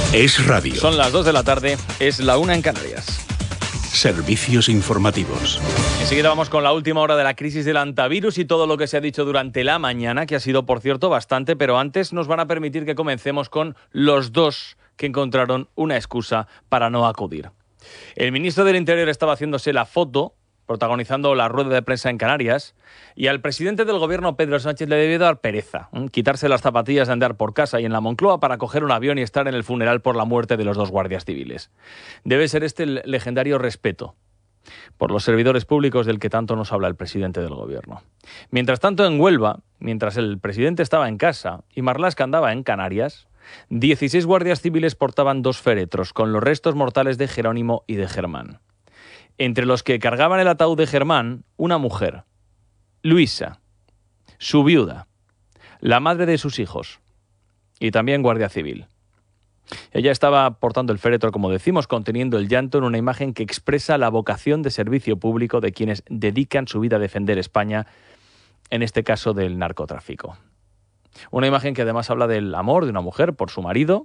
Es radio. Son las 2 de la tarde, es la 1 en Canarias. Servicios informativos. Enseguida vamos con la última hora de la crisis del antivirus y todo lo que se ha dicho durante la mañana, que ha sido, por cierto, bastante, pero antes nos van a permitir que comencemos con los dos que encontraron una excusa para no acudir. El ministro del Interior estaba haciéndose la foto, protagonizando la rueda de prensa en Canarias, y al presidente del gobierno, Pedro Sánchez, le debió dar pereza, quitarse las zapatillas de andar por casa y en la Moncloa para coger un avión y estar en el funeral por la muerte de los dos guardias civiles. Debe ser este el legendario respeto por los servidores públicos del que tanto nos habla el presidente del gobierno. Mientras tanto, en Huelva, mientras el presidente estaba en casa y Marlaska andaba en Canarias, 16 guardias civiles portaban 2 féretros con los restos mortales de Jerónimo y de Germán. Entre los que cargaban el ataúd de Germán, una mujer, Luisa, su viuda, la madre de sus hijos y también guardia civil. Ella estaba portando el féretro, como decimos, conteniendo el llanto en una imagen que expresa la vocación de servicio público de quienes dedican su vida a defender España, en este caso del narcotráfico. Una imagen que además habla del amor de una mujer por su marido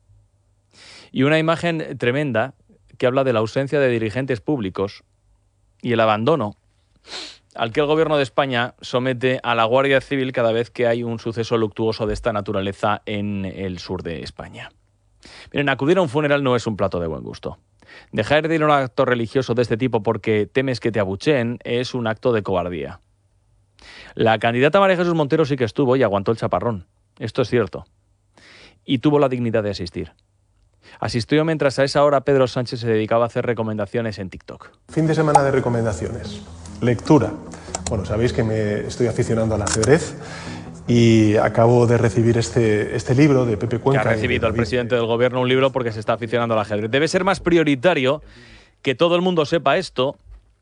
y una imagen tremenda que habla de la ausencia de dirigentes públicos y el abandono al que el gobierno de España somete a la Guardia Civil cada vez que hay un suceso luctuoso de esta naturaleza en el sur de España. Miren, acudir a un funeral no es un plato de buen gusto. Dejar de ir a un acto religioso de este tipo porque temes que te abucheen es un acto de cobardía. La candidata María Jesús Montero sí que estuvo y aguantó el chaparrón. Esto es cierto. Y tuvo la dignidad de asistir. Asistió mientras a esa hora Pedro Sánchez se dedicaba a hacer recomendaciones en TikTok. Fin de semana de recomendaciones. Lectura. Bueno, sabéis que me estoy aficionando al ajedrez y acabo de recibir este libro de Pepe Cuenca. Que ha recibido el presidente del gobierno un libro porque se está aficionando al ajedrez. Debe ser más prioritario que todo el mundo sepa esto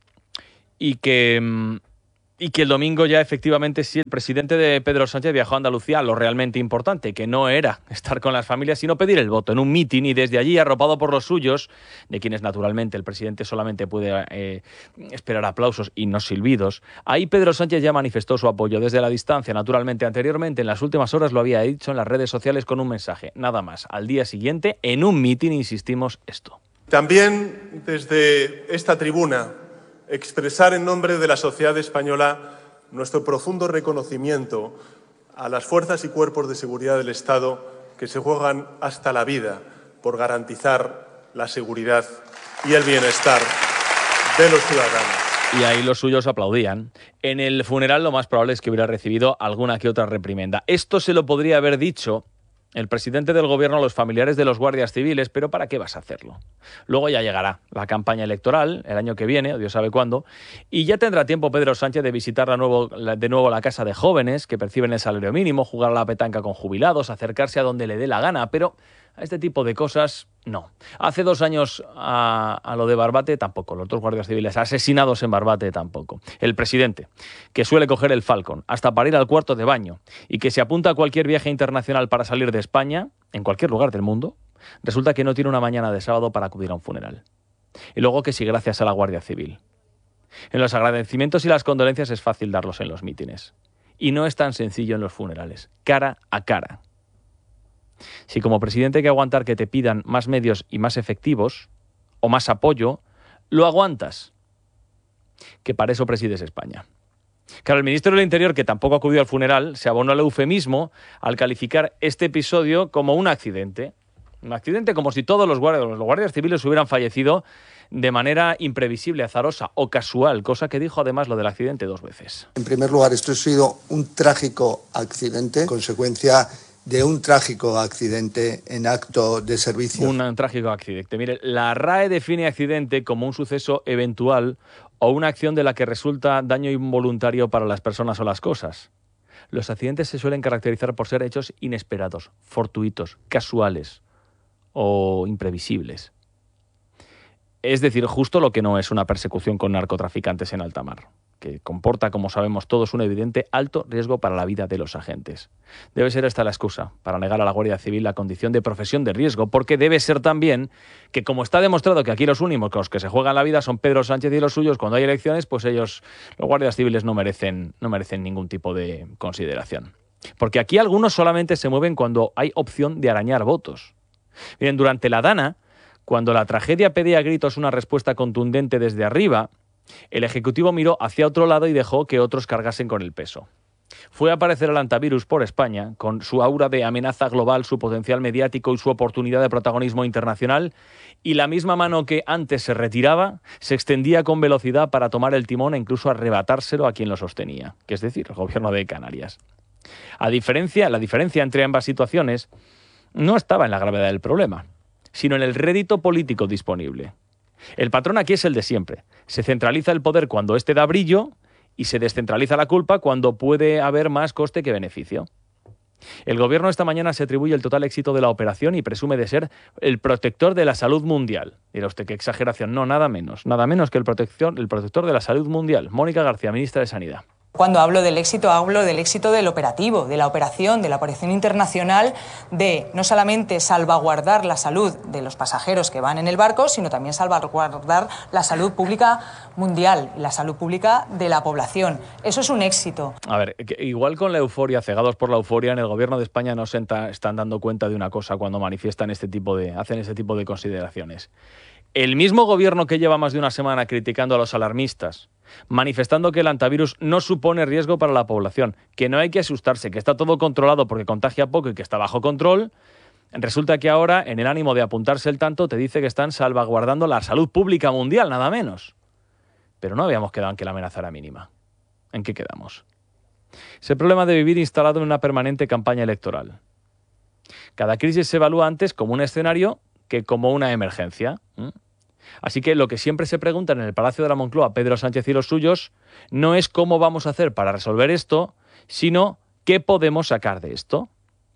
y que el domingo ya efectivamente sí el presidente de Pedro Sánchez viajó a Andalucía a lo realmente importante, que no era estar con las familias, sino pedir el voto en un mitin y desde allí, arropado por los suyos, de quienes naturalmente el presidente solamente puede esperar aplausos y no silbidos, ahí Pedro Sánchez ya manifestó su apoyo desde la distancia, naturalmente. Anteriormente, en las últimas horas lo había dicho en las redes sociales con un mensaje, nada más. Al día siguiente, en un mitin, insistimos esto. También desde esta tribuna expresar en nombre de la sociedad española nuestro profundo reconocimiento a las fuerzas y cuerpos de seguridad del Estado que se juegan hasta la vida por garantizar la seguridad y el bienestar de los ciudadanos. Y ahí los suyos aplaudían. En el funeral lo más probable es que hubiera recibido alguna que otra reprimenda. Esto se lo podría haber dicho el presidente del gobierno a los familiares de los guardias civiles, pero ¿para qué vas a hacerlo? Luego ya llegará la campaña electoral, el año que viene, o Dios sabe cuándo, y ya tendrá tiempo Pedro Sánchez de visitar de nuevo la casa de jóvenes que perciben el salario mínimo, jugar a la petanca con jubilados, acercarse a donde le dé la gana, pero a este tipo de cosas no. Hace 2 años a lo de Barbate tampoco, los 2 guardias civiles asesinados en Barbate tampoco. El presidente, que suele coger el Falcon hasta para ir al cuarto de baño y que se apunta a cualquier viaje internacional para salir de España, en cualquier lugar del mundo, resulta que no tiene una mañana de sábado para acudir a un funeral. Y luego que sí, gracias a la Guardia Civil. En los agradecimientos y las condolencias es fácil darlos en los mítines. Y no es tan sencillo en los funerales, cara a cara. Si como presidente hay que aguantar que te pidan más medios y más efectivos, o más apoyo, lo aguantas. Que para eso presides España. Claro, el ministro del Interior, que tampoco acudió al funeral, se abonó al eufemismo al calificar este episodio como un accidente. Un accidente como si todos los guardias civiles hubieran fallecido de manera imprevisible, azarosa o casual, cosa que dijo además lo del accidente 2 veces. En primer lugar, esto ha sido un trágico accidente, consecuencia de un trágico accidente en acto de servicio. Un trágico accidente. Mire, la RAE define accidente como un suceso eventual o una acción de la que resulta daño involuntario para las personas o las cosas. Los accidentes se suelen caracterizar por ser hechos inesperados, fortuitos, casuales o imprevisibles. Es decir, justo lo que no es una persecución con narcotraficantes en alta mar, que comporta, como sabemos todos, un evidente alto riesgo para la vida de los agentes. Debe ser esta la excusa para negar a la Guardia Civil la condición de profesión de riesgo, porque debe ser también que, como está demostrado que aquí los únicos que se juegan la vida son Pedro Sánchez y los suyos, cuando hay elecciones, pues ellos, los guardias civiles, no merecen ningún tipo de consideración. Porque aquí algunos solamente se mueven cuando hay opción de arañar votos. Miren, durante la Dana, cuando la tragedia pedía a gritos una respuesta contundente desde arriba, el Ejecutivo miró hacia otro lado y dejó que otros cargasen con el peso. Fue a aparecer el antivirus por España, con su aura de amenaza global, su potencial mediático y su oportunidad de protagonismo internacional, y la misma mano que antes se retiraba, se extendía con velocidad para tomar el timón e incluso arrebatárselo a quien lo sostenía, que es decir, el gobierno de Canarias. La diferencia entre ambas situaciones no estaba en la gravedad del problema, sino en el rédito político disponible. El patrón aquí es el de siempre. Se centraliza el poder cuando éste da brillo y se descentraliza la culpa cuando puede haber más coste que beneficio. El gobierno esta mañana se atribuye el total éxito de la operación y presume de ser el protector de la salud mundial. Dirá usted, qué exageración. No, nada menos que el protector de la salud mundial. Mónica García, ministra de Sanidad. Cuando hablo del éxito del operativo, de la operación internacional, de no solamente salvaguardar la salud de los pasajeros que van en el barco, sino también salvaguardar la salud pública mundial, la salud pública de la población. Eso es un éxito. A ver, igual con la euforia, cegados por la euforia, en el gobierno de España no se están dando cuenta de una cosa cuando hacen este tipo de consideraciones. El mismo gobierno que lleva más de una semana criticando a los alarmistas, manifestando que el antivirus no supone riesgo para la población, que no hay que asustarse, que está todo controlado porque contagia poco y que está bajo control, resulta que ahora, en el ánimo de apuntarse el tanto, te dice que están salvaguardando la salud pública mundial, nada menos. Pero no habíamos quedado en que la amenaza era mínima. ¿En qué quedamos? Es el problema de vivir instalado en una permanente campaña electoral. Cada crisis se evalúa antes como un escenario que como una emergencia. Así que lo que siempre se preguntan en el Palacio de la Moncloa Pedro Sánchez y los suyos no es cómo vamos a hacer para resolver esto, sino qué podemos sacar de esto.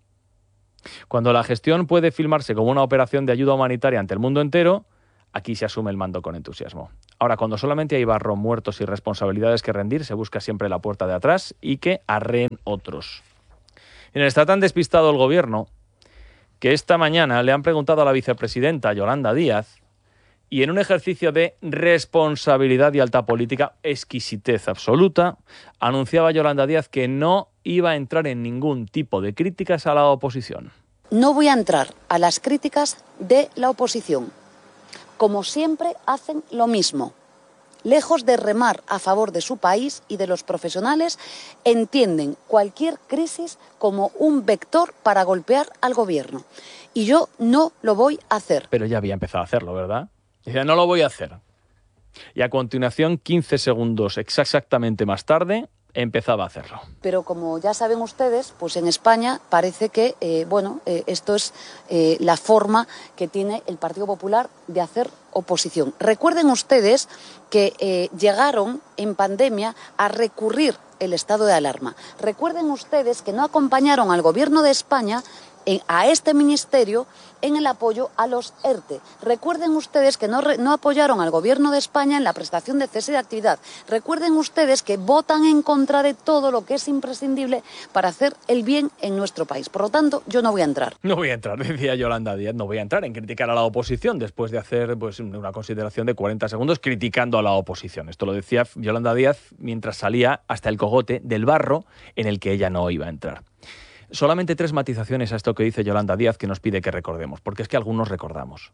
Cuando la gestión puede filmarse como una operación de ayuda humanitaria ante el mundo entero, aquí se asume el mando con entusiasmo. Ahora, cuando solamente hay barro, muertos y responsabilidades que rendir, se busca siempre la puerta de atrás y que arreen otros. Está tan despistado el gobierno que esta mañana le han preguntado a la vicepresidenta Yolanda Díaz y en un ejercicio de responsabilidad y alta política, exquisitez absoluta, anunciaba Yolanda Díaz que no iba a entrar en ningún tipo de críticas a la oposición. No voy a entrar a las críticas de la oposición. Como siempre, hacen lo mismo. Lejos de remar a favor de su país y de los profesionales, entienden cualquier crisis como un vector para golpear al gobierno. Y yo no lo voy a hacer. Pero ya había empezado a hacerlo, ¿verdad? Decía, no lo voy a hacer. Y a continuación, 15 segundos exactamente más tarde, empezaba a hacerlo. Pero como ya saben ustedes, pues en España parece que, esto es la forma que tiene el Partido Popular de hacer oposición. Recuerden ustedes que llegaron en pandemia a recurrir el estado de alarma. Recuerden ustedes que no acompañaron al Gobierno de España a este ministerio en el apoyo a los ERTE. Recuerden ustedes que no apoyaron al Gobierno de España en la prestación de cese de actividad. Recuerden ustedes que votan en contra de todo lo que es imprescindible para hacer el bien en nuestro país. Por lo tanto, yo no voy a entrar. No voy a entrar, decía Yolanda Díaz, no voy a entrar en criticar a la oposición después de hacer una consideración de 40 segundos criticando a la oposición. Esto lo decía Yolanda Díaz mientras salía hasta el cogote del barro en el que ella no iba a entrar. Solamente 3 matizaciones a esto que dice Yolanda Díaz que nos pide que recordemos, porque es que algunos recordamos.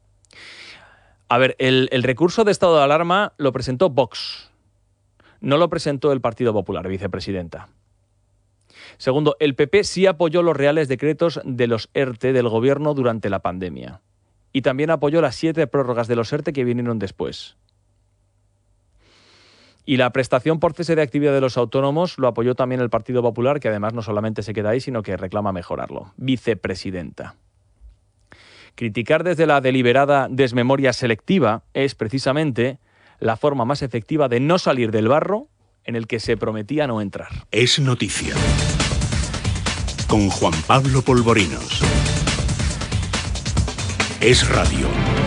A ver, el recurso de estado de alarma lo presentó Vox, no lo presentó el Partido Popular, vicepresidenta. Segundo, el PP sí apoyó los reales decretos de los ERTE del gobierno durante la pandemia y también apoyó las 7 prórrogas de los ERTE que vinieron después. Y la prestación por cese de actividad de los autónomos lo apoyó también el Partido Popular, que además no solamente se queda ahí, sino que reclama mejorarlo. Vicepresidenta. Criticar desde la deliberada desmemoria selectiva es precisamente la forma más efectiva de no salir del barro en el que se prometía no entrar. Es noticia. Con Juan Pablo Polvorinos. Es radio.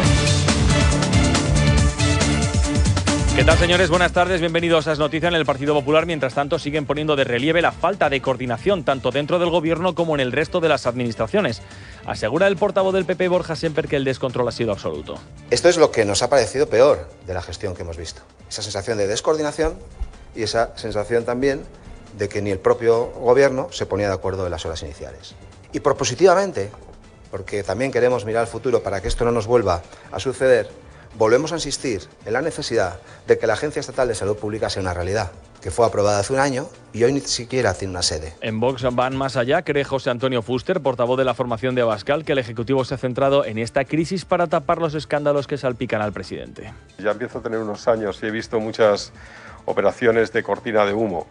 ¿Qué tal, señores? Buenas tardes, bienvenidos a Es Noticia. En el Partido Popular, mientras tanto, siguen poniendo de relieve la falta de coordinación tanto dentro del gobierno como en el resto de las administraciones. Asegura el portavoz del PP, Borja Semper, que el descontrol ha sido absoluto. Esto es lo que nos ha parecido peor de la gestión que hemos visto. Esa sensación de descoordinación y esa sensación también de que ni el propio gobierno se ponía de acuerdo en las horas iniciales. Y propositivamente porque también queremos mirar al futuro para que esto no nos vuelva a suceder, volvemos a insistir en la necesidad de que la Agencia Estatal de Salud Pública sea una realidad, que fue aprobada hace un año y hoy ni siquiera tiene una sede. En Vox van más allá, cree José Antonio Fuster, portavoz de la formación de Abascal, que el Ejecutivo se ha centrado en esta crisis para tapar los escándalos que salpican al presidente. Ya empiezo a tener unos años y he visto muchas operaciones de cortina de humo,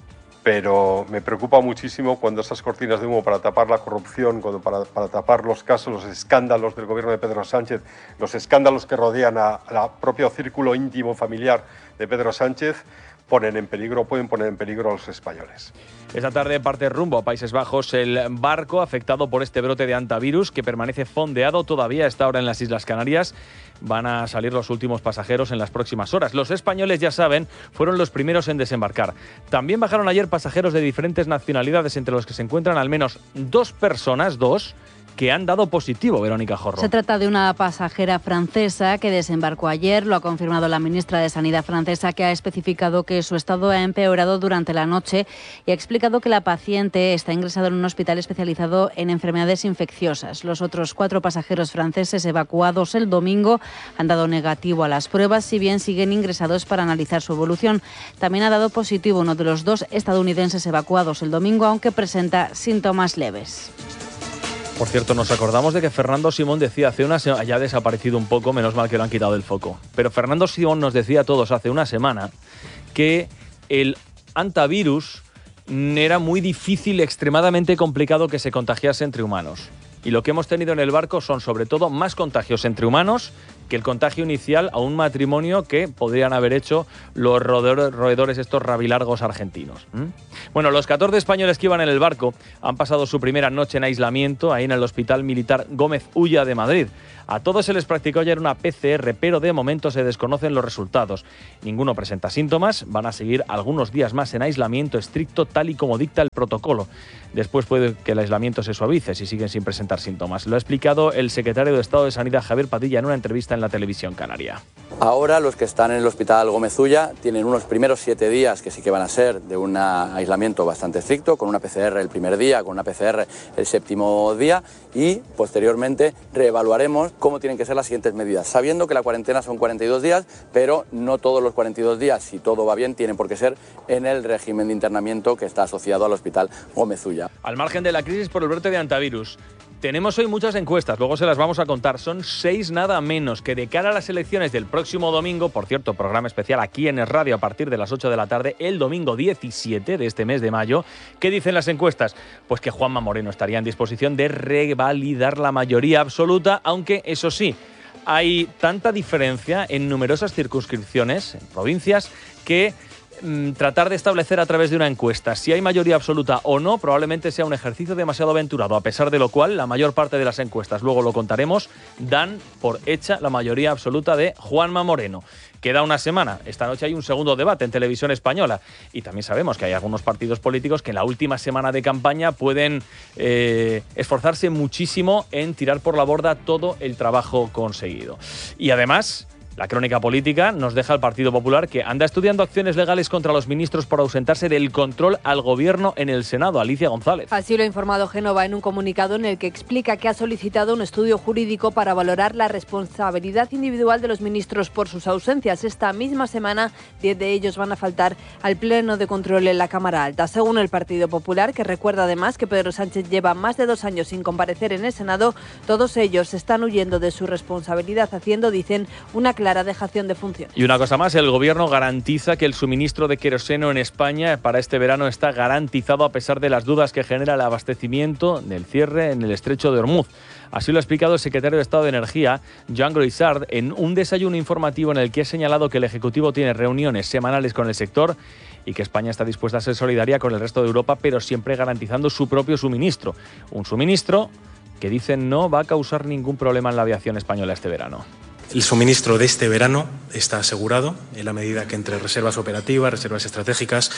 pero me preocupa muchísimo cuando esas cortinas de humo para tapar la corrupción, para tapar los casos, los escándalos del gobierno de Pedro Sánchez, los escándalos que rodean al propio círculo íntimo familiar de Pedro Sánchez, pueden poner en peligro a los españoles. Esta tarde parte rumbo a Países Bajos el barco afectado por este brote de hantavirus que permanece fondeado todavía a esta hora en las Islas Canarias. Van a salir los últimos pasajeros en las próximas horas. Los españoles, ya saben, fueron los primeros en desembarcar. También bajaron ayer pasajeros de diferentes nacionalidades, entre los que se encuentran al menos dos personas, que han dado positivo, Verónica Jorro. Se trata de una pasajera francesa que desembarcó ayer. Lo ha confirmado la ministra de Sanidad francesa, que ha especificado que su estado ha empeorado durante la noche y ha explicado que la paciente está ingresada en un hospital especializado en enfermedades infecciosas. Los otros 4 pasajeros franceses evacuados el domingo han dado negativo a las pruebas, si bien siguen ingresados para analizar su evolución. También ha dado positivo uno de los 2 estadounidenses evacuados el domingo, aunque presenta síntomas leves. Por cierto, nos acordamos de que Fernando Simón decía hace una semana, ya ha desaparecido un poco, menos mal que lo han quitado del foco, pero Fernando Simón nos decía a todos hace una semana que el hantavirus era muy difícil, extremadamente complicado que se contagiase entre humanos. Y lo que hemos tenido en el barco son sobre todo más contagios entre humanos que el contagio inicial a un matrimonio que podrían haber hecho los roedores estos rabilargos argentinos. Bueno, los 14 españoles que iban en el barco han pasado su primera noche en aislamiento ahí en el Hospital Militar Gómez Ulla de Madrid. A todos se les practicó ayer una PCR, pero de momento se desconocen los resultados. Ninguno presenta síntomas, van a seguir algunos días más en aislamiento estricto tal y como dicta el protocolo. Después puede que el aislamiento se suavice si siguen sin presentar síntomas. Lo ha explicado el secretario de Estado de Sanidad, Javier Padilla, en una entrevista en la televisión canaria. Ahora los que están en el Hospital Gómez Ulla tienen unos primeros 7 días que sí que van a ser de un aislamiento bastante estricto, con una PCR el primer día, con una PCR el 7º día, y posteriormente reevaluaremos cómo tienen que ser las siguientes medidas, sabiendo que la cuarentena son 42 días, pero no todos los 42 días, si todo va bien, tienen por qué ser en el régimen de internamiento que está asociado al Hospital Gómez Ulla. Al margen de la crisis por el brote de hantavirus, tenemos hoy muchas encuestas, luego se las vamos a contar. Son 6 nada menos, que de cara a las elecciones del próximo domingo, por cierto, programa especial aquí en el radio a partir de las 8 de la tarde, el domingo 17 de este mes de mayo. ¿Qué dicen las encuestas? Pues que Juanma Moreno estaría en disposición de revalidar la mayoría absoluta, aunque eso sí, hay tanta diferencia en numerosas circunscripciones, en provincias, que tratar de establecer a través de una encuesta si hay mayoría absoluta o no probablemente sea un ejercicio demasiado aventurado, a pesar de lo cual la mayor parte de las encuestas, luego lo contaremos, dan por hecha la mayoría absoluta de Juanma Moreno. Queda una semana. Esta noche hay un segundo debate en Televisión Española y también sabemos que hay algunos partidos políticos que en la última semana de campaña pueden esforzarse muchísimo en tirar por la borda todo el trabajo conseguido. Y además, la crónica política nos deja al Partido Popular, que anda estudiando acciones legales contra los ministros por ausentarse del control al gobierno en el Senado. Alicia González. Así lo ha informado Génova en un comunicado en el que explica que ha solicitado un estudio jurídico para valorar la responsabilidad individual de los ministros por sus ausencias. Esta misma semana, 10 de ellos van a faltar al pleno de control en la Cámara Alta. Según el Partido Popular, que recuerda además que Pedro Sánchez lleva más de 2 años sin comparecer en el Senado, todos ellos están huyendo de su responsabilidad, haciendo, dicen, una clara dejación de funciones. Y una cosa más, el gobierno garantiza que el suministro de queroseno en España para este verano está garantizado a pesar de las dudas que genera el abastecimiento del cierre en el estrecho de Hormuz. Así lo ha explicado el secretario de Estado de Energía, Jean Groissart, en un desayuno informativo en el que ha señalado que el Ejecutivo tiene reuniones semanales con el sector y que España está dispuesta a ser solidaria con el resto de Europa, pero siempre garantizando su propio suministro. Un suministro que dicen no va a causar ningún problema en la aviación española este verano. El suministro de este verano está asegurado en la medida que entre reservas operativas, reservas estratégicas,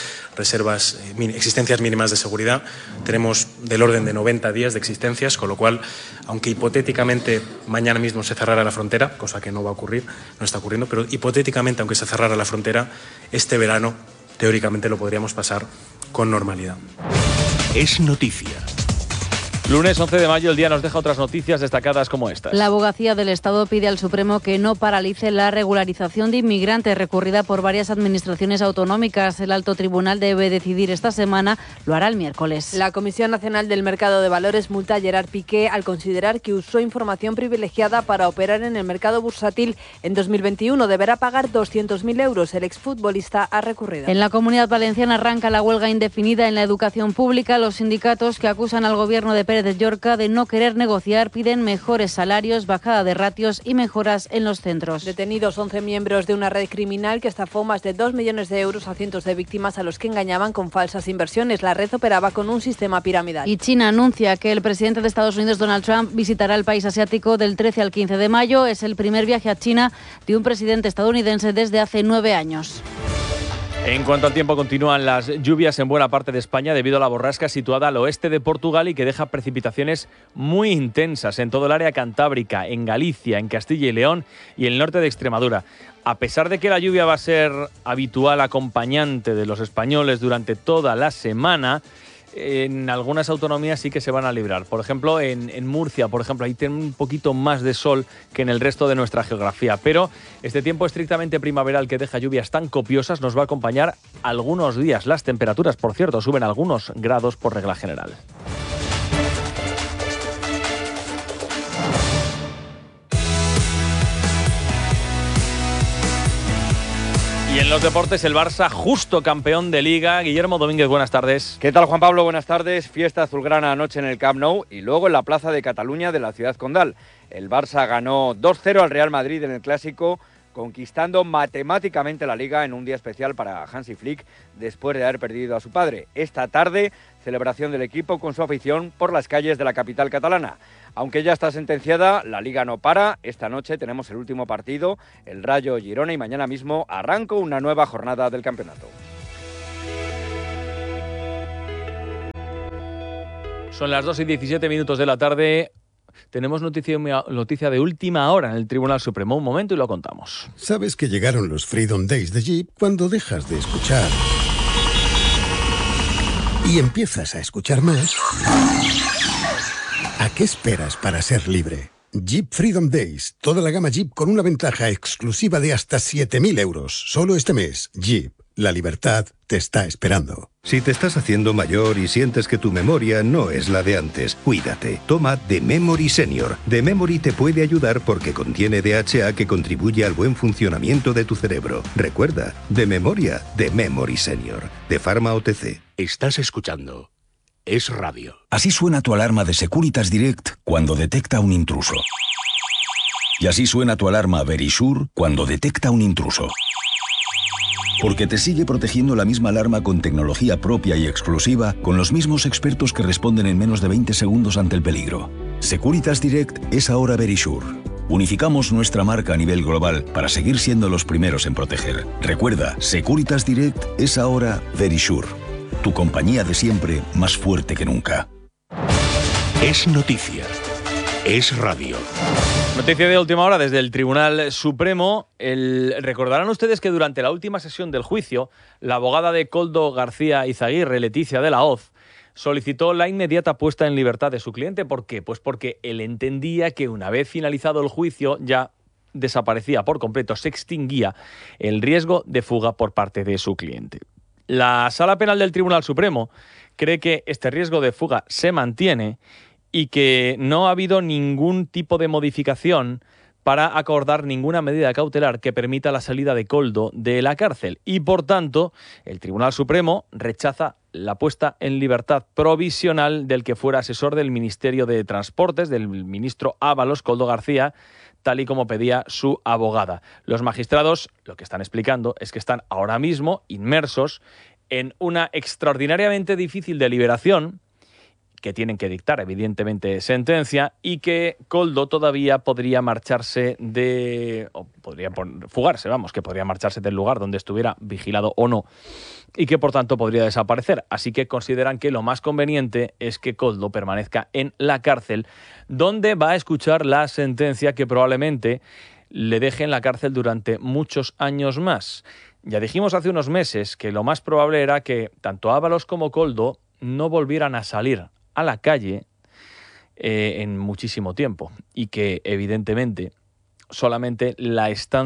existencias mínimas de seguridad, tenemos del orden de 90 días de existencias, con lo cual, aunque hipotéticamente mañana mismo se cerrara la frontera, cosa que no va a ocurrir, no está ocurriendo, pero hipotéticamente, aunque se cerrara la frontera, este verano teóricamente lo podríamos pasar con normalidad. Es noticia. Lunes 11 de mayo, el día nos deja otras noticias destacadas como estas. La Abogacía del Estado pide al Supremo que no paralice la regularización de inmigrantes recurrida por varias administraciones autonómicas. El Alto Tribunal debe decidir esta semana, lo hará el miércoles. La Comisión Nacional del Mercado de Valores multa a Gerard Piqué al considerar que usó información privilegiada para operar en el mercado bursátil en 2021. Deberá pagar 200.000 euros. El exfutbolista ha recurrido. En la Comunidad Valenciana arranca la huelga indefinida en la educación pública. Los sindicatos que acusan al gobierno de Pérez de Llorca de no querer negociar piden mejores salarios, bajada de ratios y mejoras en los centros. Detenidos 11 miembros de una red criminal que estafó más de 2 millones de euros a cientos de víctimas a los que engañaban con falsas inversiones. La red operaba con un sistema piramidal. Y China anuncia que el presidente de Estados Unidos, Donald Trump, visitará el país asiático del 13 al 15 de mayo. Es el primer viaje a China de un presidente estadounidense desde hace 9 años. En cuanto al tiempo, continúan las lluvias en buena parte de España debido a la borrasca situada al oeste de Portugal y que deja precipitaciones muy intensas en todo el área cantábrica, en Galicia, en Castilla y León y el norte de Extremadura. A pesar de que la lluvia va a ser habitual acompañante de los españoles durante toda la semana, en algunas autonomías sí que se van a librar. Por ejemplo, en Murcia, por ejemplo, ahí tiene un poquito más de sol que en el resto de nuestra geografía. Pero este tiempo estrictamente primaveral que deja lluvias tan copiosas nos va a acompañar algunos días. Las temperaturas, por cierto, suben algunos grados por regla general. Y en los deportes, el Barça justo campeón de Liga. Guillermo Domínguez, buenas tardes. ¿Qué tal, Juan Pablo? Buenas tardes. Fiesta azulgrana anoche en el Camp Nou y luego en la Plaza de Cataluña de la ciudad condal. El Barça ganó 2-0 al Real Madrid en el Clásico, conquistando matemáticamente la Liga en un día especial para Hansi Flick después de haber perdido a su padre. Esta tarde, celebración del equipo con su afición por las calles de la capital catalana. Aunque ya está sentenciada, la Liga no para. Esta noche tenemos el último partido, el Rayo Girona, y mañana mismo arranca una nueva jornada del campeonato. Son las 2:17 de la tarde. Tenemos noticia de última hora en el Tribunal Supremo. Un momento y lo contamos. ¿Sabes que llegaron los Freedom Days de Jeep cuando dejas de escuchar y empiezas a escuchar más? ¿A qué esperas para ser libre? Jeep Freedom Days. Toda la gama Jeep con una ventaja exclusiva de hasta 7.000 euros. Solo este mes. Jeep. La libertad te está esperando. Si te estás haciendo mayor y sientes que tu memoria no es la de antes, cuídate. Toma The Memory Senior. The Memory te puede ayudar porque contiene DHA que contribuye al buen funcionamiento de tu cerebro. Recuerda, de memoria, The Memory Senior. De Pharma OTC. Estás escuchando Es Radio. Así suena tu alarma de Securitas Direct cuando detecta un intruso. Y así suena tu alarma Verisure cuando detecta un intruso. Porque te sigue protegiendo la misma alarma con tecnología propia y exclusiva, con los mismos expertos que responden en menos de 20 segundos ante el peligro. Securitas Direct es ahora Verisure. Unificamos nuestra marca a nivel global para seguir siendo los primeros en proteger. Recuerda, Securitas Direct es ahora Verisure. Tu compañía de siempre, más fuerte que nunca. Es noticia. Es radio. Noticia de última hora desde el Tribunal Supremo. Recordarán ustedes que durante la última sesión del juicio, la abogada de Koldo García Izaguirre, Leticia de la Hoz, solicitó la inmediata puesta en libertad de su cliente. ¿Por qué? Pues porque él entendía que una vez finalizado el juicio ya desaparecía por completo, se extinguía el riesgo de fuga por parte de su cliente. La Sala Penal del Tribunal Supremo cree que este riesgo de fuga se mantiene y que no ha habido ningún tipo de modificación para acordar ninguna medida cautelar que permita la salida de Koldo de la cárcel. Y, por tanto, el Tribunal Supremo rechaza la puesta en libertad provisional del que fuera asesor del Ministerio de Transportes, del ministro Ábalos, Koldo García, tal y como pedía su abogada. Los magistrados lo que están explicando es que están ahora mismo inmersos en una extraordinariamente difícil deliberación que tienen que dictar, evidentemente, sentencia, y que Koldo todavía podría marcharse fugarse, que podría marcharse del lugar donde estuviera vigilado o no, y que por tanto podría desaparecer. Así que consideran que lo más conveniente es que Koldo permanezca en la cárcel, donde va a escuchar la sentencia que probablemente le deje en la cárcel durante muchos años más. Ya dijimos hace unos meses que lo más probable era que tanto Ábalos como Koldo no volvieran a salir a la calle en muchísimo tiempo y que evidentemente solamente la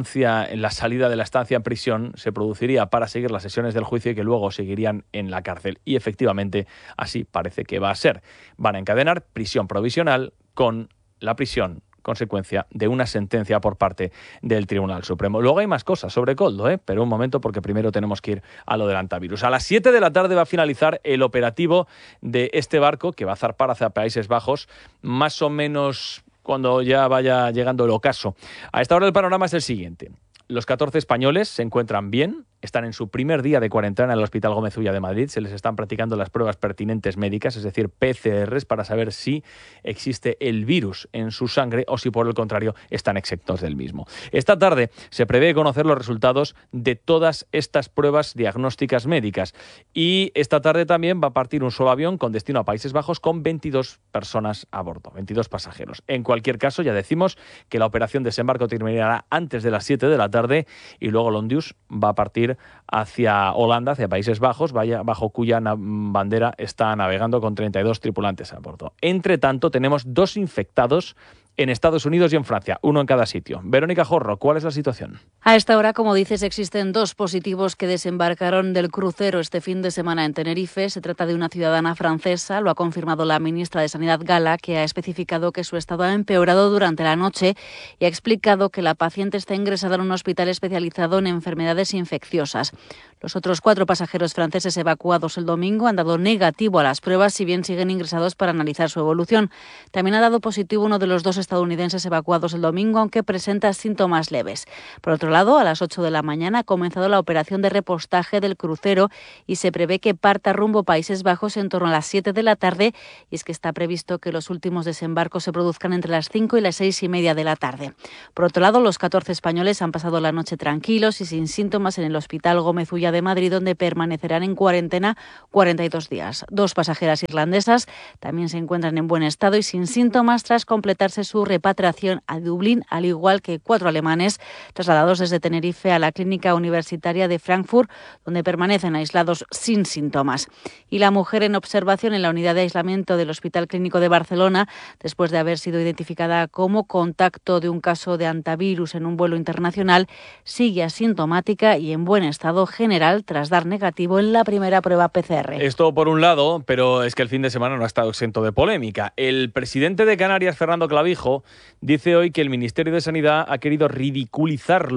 salida de la estancia en prisión se produciría para seguir las sesiones del juicio y que luego seguirían en la cárcel. Y efectivamente así parece que va a ser. Van a encadenar prisión provisional con la prisión consecuencia de una sentencia por parte del Tribunal Supremo. Luego hay más cosas sobre Koldo, pero un momento, porque primero tenemos que ir a lo del antivirus. A las 7 de la tarde va a finalizar el operativo de este barco que va a zarpar hacia Países Bajos, más o menos cuando ya vaya llegando el ocaso. A esta hora el panorama es el siguiente. Los 14 españoles se encuentran bien, están en su primer día de cuarentena en el Hospital Gómez Ulla de Madrid, se les están practicando las pruebas pertinentes médicas, es decir, PCRs, para saber si existe el virus en su sangre o si por el contrario están exentos del mismo. Esta tarde se prevé conocer los resultados de todas estas pruebas diagnósticas médicas y esta tarde también va a partir un solo avión con destino a Países Bajos con 22 personas a bordo, 22 pasajeros. En cualquier caso, ya decimos que la operación de desembarco terminará antes de las 7 de la tarde y luego Londius va a partir hacia Holanda, hacia Países Bajos, bajo cuya bandera está navegando con 32 tripulantes a bordo. Entre tanto, tenemos 2 infectados en Estados Unidos y en Francia, uno en cada sitio. Verónica Jorro, ¿cuál es la situación? A esta hora, como dices, existen 2 positivos que desembarcaron del crucero este fin de semana en Tenerife. Se trata de una ciudadana francesa, lo ha confirmado la ministra de Sanidad Gala, que ha especificado que su estado ha empeorado durante la noche y ha explicado que la paciente está ingresada en un hospital especializado en enfermedades infecciosas. Los otros 4 pasajeros franceses evacuados el domingo han dado negativo a las pruebas, si bien siguen ingresados para analizar su evolución. También ha dado positivo uno de los 2 estadounidenses evacuados el domingo, aunque presenta síntomas leves. Por otro lado, a las 8 de la mañana ha comenzado la operación de repostaje del crucero y se prevé que parta rumbo a Países Bajos en torno a las 7 de la tarde, y es que está previsto que los últimos desembarcos se produzcan entre las 5 y las 6:30 de la tarde. Por otro lado, los 14 españoles han pasado la noche tranquilos y sin síntomas en el Hospital Gómez Ulla de Madrid, donde permanecerán en cuarentena 42 días. 2 pasajeras irlandesas también se encuentran en buen estado y sin síntomas tras completarse su repatriación a Dublín, al igual que 4 alemanes trasladados desde Tenerife a la Clínica Universitaria de Frankfurt, donde permanecen aislados sin síntomas. Y la mujer en observación en la unidad de aislamiento del Hospital Clínico de Barcelona, después de haber sido identificada como contacto de un caso de antivirus en un vuelo internacional, sigue asintomática y en buen estado general tras dar negativo en la primera prueba PCR. Esto por un lado, pero es que el fin de semana no ha estado exento de polémica. El presidente de Canarias, Fernando Clavijo, dice hoy que el Ministerio de Sanidad ha querido ridiculizar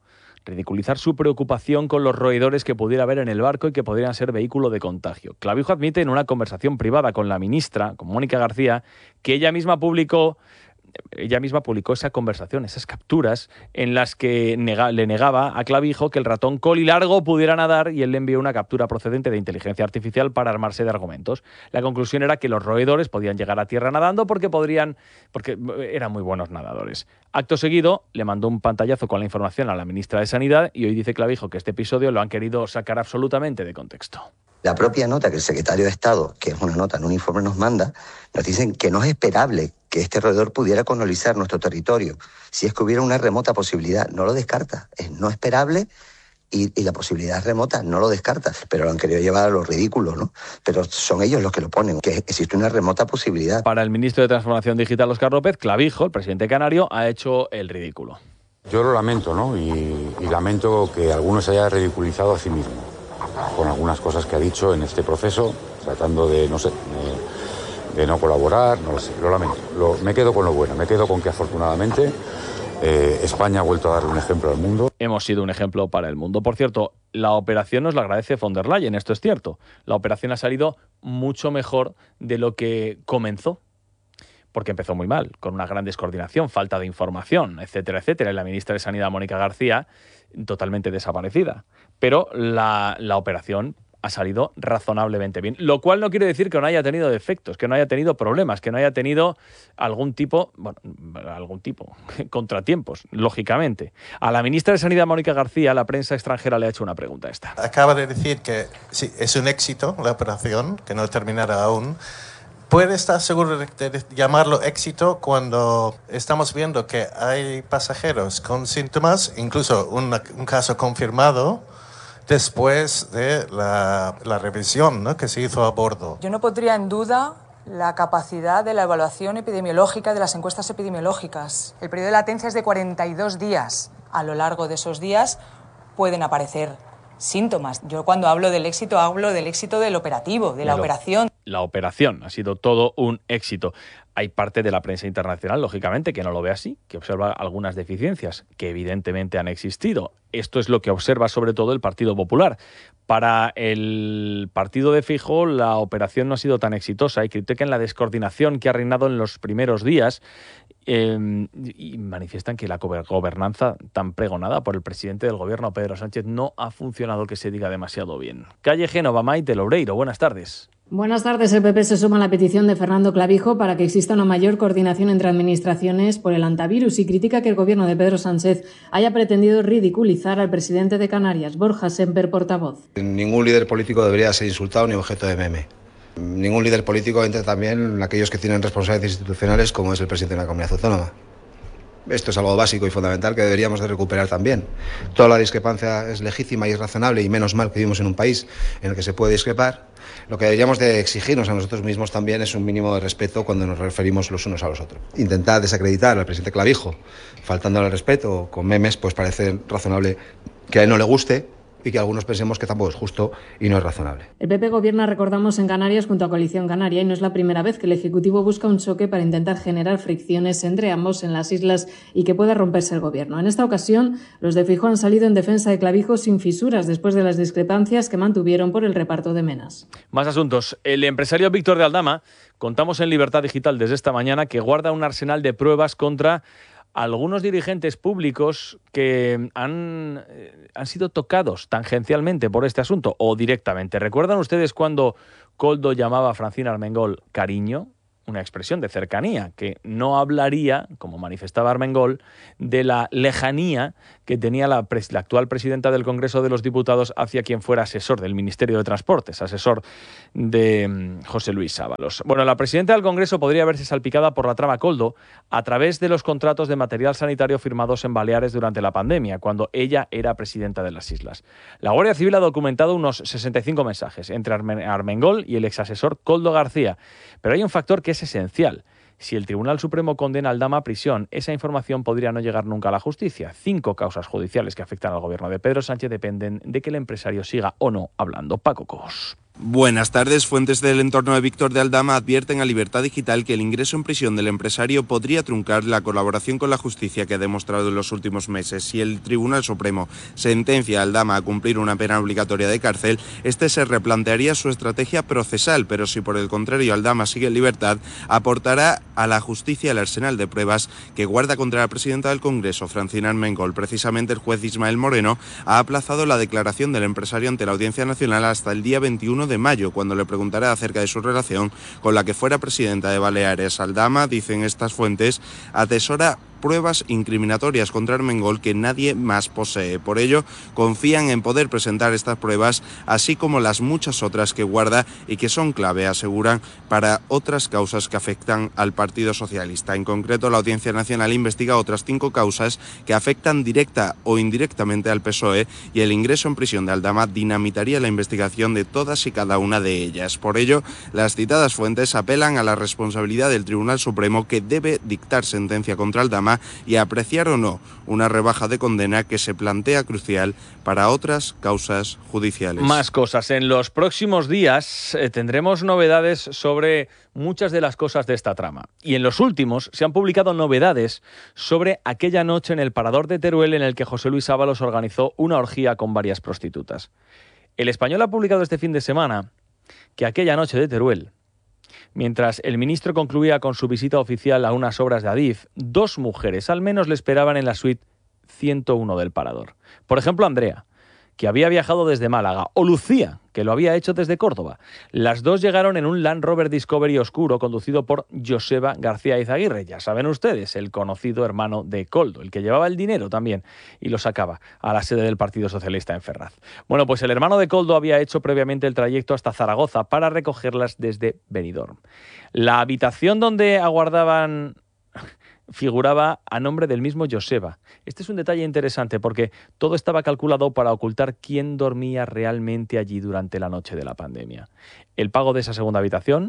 su preocupación con los roedores que pudiera haber en el barco y que podrían ser vehículo de contagio. Clavijo admite en una conversación privada con la ministra, con Mónica García, que ella misma publicó esa conversación, esas capturas en las que le negaba a Clavijo que el ratón colilargo pudiera nadar, y él le envió una captura procedente de inteligencia artificial para armarse de argumentos. La conclusión era que los roedores podían llegar a tierra nadando porque eran muy buenos nadadores. Acto seguido, le mandó un pantallazo con la información a la ministra de Sanidad y hoy dice Clavijo que este episodio lo han querido sacar absolutamente de contexto. La propia nota que el secretario de Estado, que es una nota en un informe, nos manda, nos dicen que no es esperable que este roedor pudiera colonizar nuestro territorio. Si es que hubiera una remota posibilidad, no lo descarta. Es no esperable y la posibilidad es remota, no lo descarta. Pero lo han querido llevar a lo ridículo, ¿no? Pero son ellos los que lo ponen, que existe una remota posibilidad. Para el ministro de Transformación Digital, Óscar López, Clavijo, el presidente canario, ha hecho el ridículo. Yo lo lamento, ¿no? Y lamento que alguno se haya ridiculizado a sí mismo con algunas cosas que ha dicho en este proceso, tratando de, de no colaborar, no lo sé, lo lamento. Me quedo con lo bueno, me quedo con que afortunadamente España ha vuelto a dar un ejemplo al mundo. Hemos sido un ejemplo para el mundo. Por cierto, la operación nos la agradece von der Leyen, esto es cierto. La operación ha salido mucho mejor de lo que comenzó, porque empezó muy mal, con una gran descoordinación, falta de información, etcétera, etcétera. Y la ministra de Sanidad, Mónica García, totalmente desaparecida. Pero la operación ha salido razonablemente bien, lo cual no quiere decir que no haya tenido defectos, que no haya tenido problemas, que no haya tenido algún tipo, contratiempos, lógicamente. A la ministra de Sanidad, Mónica García, la prensa extranjera le ha hecho una pregunta esta. Acaba de decir que sí, es un éxito la operación, que no terminará aún. ¿Puede estar seguro de llamarlo éxito cuando estamos viendo que hay pasajeros con síntomas, incluso un caso confirmado, después de la revisión, ¿no?, que se hizo a bordo? Yo no pondría en duda la capacidad de la evaluación epidemiológica de las encuestas epidemiológicas. El periodo de latencia es de 42 días. A lo largo de esos días pueden aparecer síntomas. Yo cuando hablo del éxito del operativo, de la operación. La operación ha sido todo un éxito. Hay parte de la prensa internacional, lógicamente, que no lo ve así, que observa algunas deficiencias que evidentemente han existido. Esto es lo que observa sobre todo el Partido Popular. Para el partido de Feijóo la operación no ha sido tan exitosa y critican la descoordinación que ha reinado en los primeros días y manifiestan que la gobernanza tan pregonada por el presidente del gobierno, Pedro Sánchez, no ha funcionado, que se diga, demasiado bien. Calle Génova, Maite Loureiro, buenas tardes. Buenas tardes. El PP se suma a la petición de Fernando Clavijo para que exista una mayor coordinación entre administraciones por el antivirus y critica que el gobierno de Pedro Sánchez haya pretendido ridiculizar al presidente de Canarias. Borja Semper, portavoz. Ningún líder político debería ser insultado ni objeto de meme. Ningún líder político, entre también aquellos que tienen responsabilidades institucionales, como es el presidente de una comunidad autónoma. Esto es algo básico y fundamental que deberíamos de recuperar también. Toda la discrepancia es legítima y es razonable, y menos mal que vivimos en un país en el que se puede discrepar. Lo que deberíamos de exigirnos a nosotros mismos también es un mínimo de respeto cuando nos referimos los unos a los otros. Intentar desacreditar al presidente Clavijo faltándole al respeto con memes, pues parece razonable que a él no le guste y que algunos pensemos que tampoco es justo y no es razonable. El PP gobierna, recordamos, en Canarias junto a Coalición Canaria, y no es la primera vez que el Ejecutivo busca un choque para intentar generar fricciones entre ambos en las islas y que pueda romperse el gobierno. En esta ocasión, los de Feijóo han salido en defensa de Clavijo sin fisuras después de las discrepancias que mantuvieron por el reparto de menas. Más asuntos. El empresario Víctor de Aldama, contamos en Libertad Digital desde esta mañana, que guarda un arsenal de pruebas contra algunos dirigentes públicos que han sido tocados tangencialmente por este asunto o directamente. ¿Recuerdan ustedes cuando Koldo llamaba a Francina Armengol cariño? Una expresión de cercanía, que no hablaría, como manifestaba Armengol, de la lejanía que tenía la actual presidenta del Congreso de los Diputados hacia quien fuera asesor del Ministerio de Transportes, asesor de José Luis Ábalos. Bueno, la presidenta del Congreso podría verse salpicada por la trama Koldo a través de los contratos de material sanitario firmados en Baleares durante la pandemia, cuando ella era presidenta de las islas. La Guardia Civil ha documentado unos 65 mensajes entre Armengol y el exasesor Koldo García, pero hay un factor que es esencial. Si el Tribunal Supremo condena a Aldama a prisión, esa información podría no llegar nunca a la justicia. 5 causas judiciales que afectan al gobierno de Pedro Sánchez dependen de que el empresario siga o no hablando. Paco Cos. Buenas tardes. Fuentes del entorno de Víctor de Aldama advierten a Libertad Digital que el ingreso en prisión del empresario podría truncar la colaboración con la justicia que ha demostrado en los últimos meses. Si el Tribunal Supremo sentencia a Aldama a cumplir una pena obligatoria de cárcel, este se replantearía su estrategia procesal, pero si por el contrario Aldama sigue en libertad, aportará a la justicia el arsenal de pruebas que guarda contra la presidenta del Congreso, Francina Armengol. Precisamente el juez Ismael Moreno ha aplazado la declaración del empresario ante la Audiencia Nacional hasta el día 21 de mayo, cuando le preguntará acerca de su relación con la que fuera presidenta de Baleares. Aldama, dicen estas fuentes, atesora pruebas incriminatorias contra Armengol que nadie más posee. Por ello, confían en poder presentar estas pruebas, así como las muchas otras que guarda y que son clave, aseguran, para otras causas que afectan al Partido Socialista. En concreto, la Audiencia Nacional investiga otras 5 causas que afectan directa o indirectamente al PSOE, y el ingreso en prisión de Aldama dinamitaría la investigación de todas y cada una de ellas. Por ello, las citadas fuentes apelan a la responsabilidad del Tribunal Supremo, que debe dictar sentencia contra Aldama y apreciar o no una rebaja de condena que se plantea crucial para otras causas judiciales. Más cosas. En los próximos días tendremos novedades sobre muchas de las cosas de esta trama. Y en los últimos se han publicado novedades sobre aquella noche en el Parador de Teruel en el que José Luis Ábalos organizó una orgía con varias prostitutas. El Español ha publicado este fin de semana que aquella noche de Teruel, mientras el ministro concluía con su visita oficial a unas obras de Adif, 2 mujeres al menos le esperaban en la suite 101 del Parador. Por ejemplo, Andrea, que había viajado desde Málaga, o Lucía, que lo había hecho desde Córdoba. Las 2 llegaron en un Land Rover Discovery oscuro conducido por Joseba García Izaguirre, ya saben ustedes, el conocido hermano de Koldo, el que llevaba el dinero también y lo sacaba a la sede del Partido Socialista en Ferraz. Bueno, pues el hermano de Koldo había hecho previamente el trayecto hasta Zaragoza para recogerlas desde Benidorm. La habitación donde aguardaban figuraba a nombre del mismo Joseba. Este es un detalle interesante porque todo estaba calculado para ocultar quién dormía realmente allí durante la noche de la pandemia. El pago de esa segunda habitación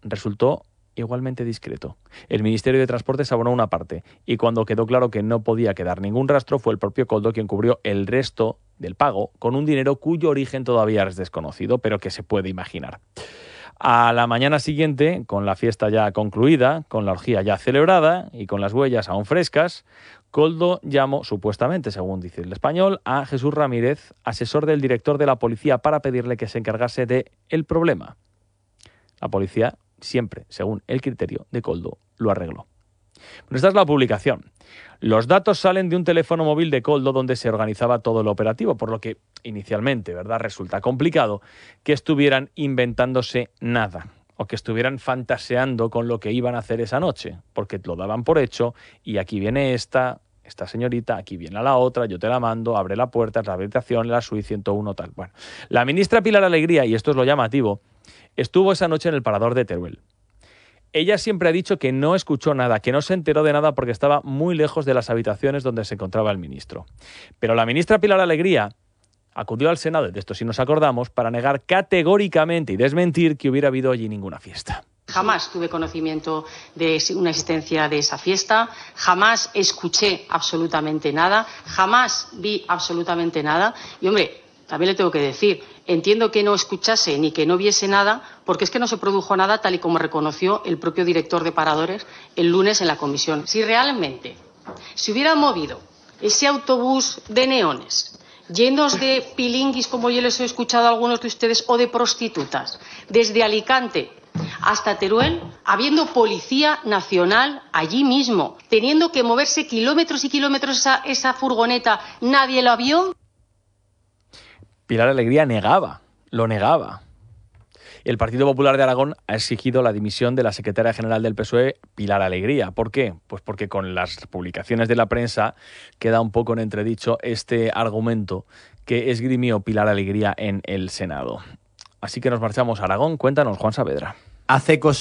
resultó igualmente discreto. El Ministerio de Transportes abonó una parte y cuando quedó claro que no podía quedar ningún rastro fue el propio Koldo quien cubrió el resto del pago con un dinero cuyo origen todavía es desconocido, pero que se puede imaginar. A la mañana siguiente, con la fiesta ya concluida, con la orgía ya celebrada y con las huellas aún frescas, Koldo llamó, supuestamente, según dice el Español, a Jesús Ramírez, asesor del director de la policía, para pedirle que se encargase del problema. La policía, siempre según el criterio de Koldo, lo arregló. Bueno, esta es la publicación. Los datos salen de un teléfono móvil de Koldo donde se organizaba todo el operativo, por lo que inicialmente, ¿verdad?, resulta complicado que estuvieran inventándose nada o que estuvieran fantaseando con lo que iban a hacer esa noche, porque lo daban por hecho y aquí viene esta señorita, aquí viene la otra, yo te la mando, abre la puerta, es la habitación, la suite 101, tal. Bueno, la ministra Pilar Alegría, y esto es lo llamativo, estuvo esa noche en el Parador de Teruel. Ella siempre ha dicho que no escuchó nada, que no se enteró de nada porque estaba muy lejos de las habitaciones donde se encontraba el ministro. Pero la ministra Pilar Alegría acudió al Senado, y de esto sí nos acordamos, para negar categóricamente y desmentir que hubiera habido allí ninguna fiesta. Jamás tuve conocimiento de una existencia de esa fiesta, jamás escuché absolutamente nada, jamás vi absolutamente nada. Y hombre, también le tengo que decir, entiendo que no escuchase ni que no viese nada, porque es que no se produjo nada tal y como reconoció el propio director de Paradores el lunes en la comisión. Si realmente se hubiera movido ese autobús de neones, llenos de pilinguis, como yo les he escuchado a algunos de ustedes, o de prostitutas, desde Alicante hasta Teruel, habiendo Policía Nacional allí mismo, teniendo que moverse kilómetros y kilómetros esa furgoneta, ¿nadie la vio? Pilar Alegría lo negaba. El Partido Popular de Aragón ha exigido la dimisión de la secretaria general del PSOE, Pilar Alegría. ¿Por qué? Pues porque con las publicaciones de la prensa queda un poco en entredicho este argumento que esgrimió Pilar Alegría en el Senado. Así que nos marchamos a Aragón. Cuéntanos, Juan Saavedra. Hace